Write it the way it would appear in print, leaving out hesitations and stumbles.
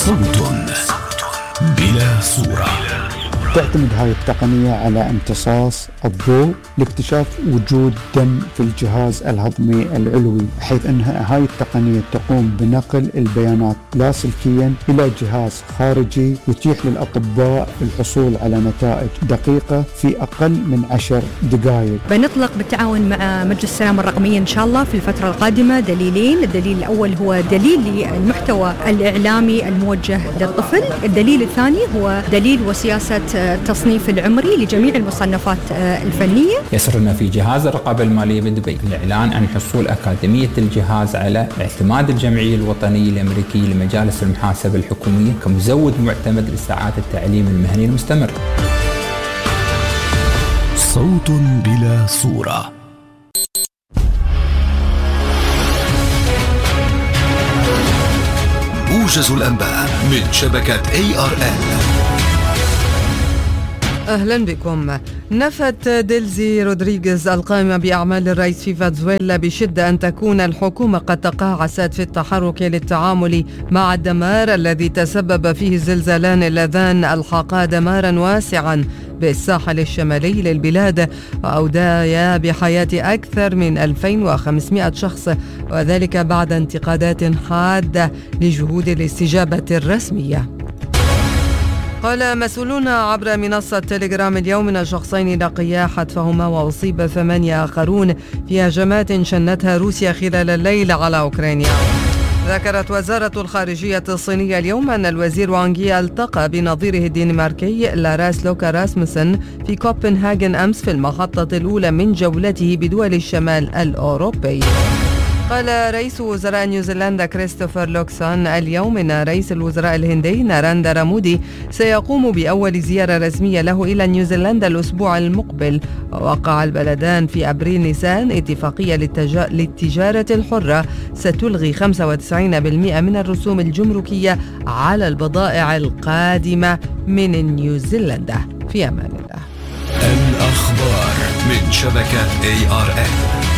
صوت بلا صورة. تعتمد هاي التقنية على امتصاص الضوء لاكتشاف وجود دم في الجهاز الهضمي العلوي، بحيث أنها هاي التقنية تقوم بنقل البيانات لاسلكيا إلى جهاز خارجي يتيح للأطباء الحصول على نتائج دقيقة في أقل من 10 دقائق. بنطلق بالتعاون مع مجلس السلامة الرقمية إن شاء الله في الفترة القادمة دليلين. الدليل الأول هو دليل للمحتوى الإعلامي الموجه للطفل، الدليل الثاني هو دليل وسياسة التصنيف العمري لجميع المصنفات الفنية. يسرنا في جهاز الرقابة المالية بدبي الإعلان عن حصول أكاديمية الجهاز على اعتماد الجمعية الوطنية الأمريكية لمجالس المحاسبة الحكومية كمزود معتمد لساعات التعليم المهني المستمر. صوت بلا صورة. موجز الأنباء من شبكة ARN. أهلا بكم. نفت ديلزي رودريغيز القائمة بأعمال الرئيس في فنزويلا بشدة أن تكون الحكومة قد تقاعست في التحرك للتعامل مع الدمار الذي تسبب فيه الزلزالان اللذان الحقا دمارا واسعا بالساحل الشمالي للبلاد وأوديا بحياة أكثر من 2500 شخص، وذلك بعد انتقادات حادة لجهود الاستجابة الرسمية. قال مسؤولون عبر منصة تيليجرام اليوم أن شخصين لقيا حتفهما وأصيب 8 آخرون في هجمات شنتها روسيا خلال الليل على أوكرانيا. ذكرت وزارة الخارجية الصينية اليوم أن الوزير وانغ يي التقى بنظيره الدنماركي لاراس لوكا راسموسن في كوبنهاجن أمس في المحطة الأولى من جولته بدول الشمال الأوروبي. قال رئيس وزراء نيوزيلندا كريستوفر لوكسون اليوم إن رئيس الوزراء الهندي ناراندرا مودي سيقوم بأول زيارة رسمية له إلى نيوزيلندا الأسبوع المقبل. ووقع البلدان في أبريل نيسان اتفاقية للتجارة الحرة ستلغي 95% من الرسوم الجمركية على البضائع القادمة من نيوزيلندا. في أمان الله. الأخبار من شبكة ARN.